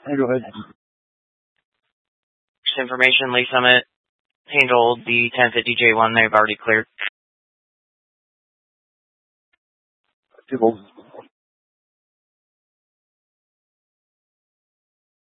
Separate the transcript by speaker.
Speaker 1: Go ahead.
Speaker 2: Just information, Lee Summit handled the 1050J1. They've already cleared.
Speaker 1: Two volts.